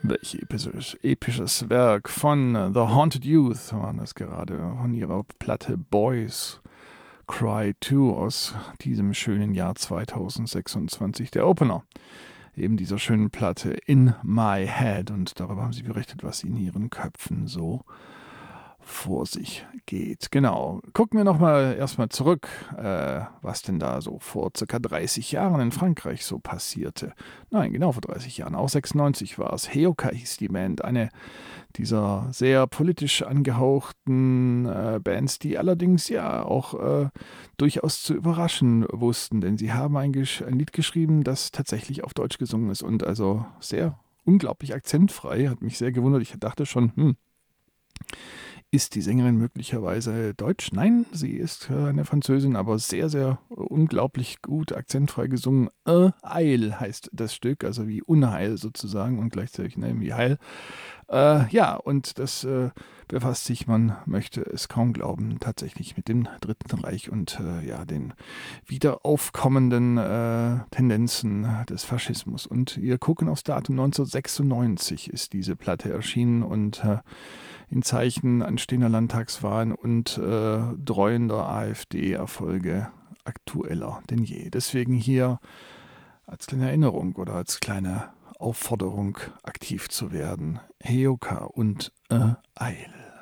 Welch episches Werk von The Haunted Youth waren das gerade, von ihrer Platte Boys Cry 2 aus diesem schönen Jahr 2026, der Opener eben dieser schönen Platte In My Head, und darüber haben sie berichtet, was in ihren Köpfen so vor sich geht. Genau. Gucken wir nochmal erstmal zurück, was denn da so vor circa 30 Jahren in Frankreich so passierte. Nein, genau vor 30 Jahren. Auch 96 war es. Heyoka hieß die Band. Eine dieser sehr politisch angehauchten Bands, die allerdings ja auch durchaus zu überraschen wussten. Denn sie haben ein Lied geschrieben, das tatsächlich auf Deutsch gesungen ist und also sehr unglaublich akzentfrei. Hat mich sehr gewundert. Ich dachte schon, ist die Sängerin möglicherweise deutsch? Nein, sie ist eine Französin, aber sehr, sehr unglaublich gut akzentfrei gesungen. Eil heißt das Stück, also wie Unheil sozusagen und gleichzeitig wie Heil. Ja, und das befasst sich, man möchte es kaum glauben, tatsächlich mit dem Dritten Reich und ja, den wieder aufkommenden Tendenzen des Faschismus. Und wir gucken aufs Datum 1996 ist diese Platte erschienen und in Zeichen anstehender Landtagswahlen und dreuender AfD-Erfolge aktueller denn je. Deswegen hier als kleine Erinnerung oder als kleine Aufforderung, aktiv zu werden. Heyoka und Eil.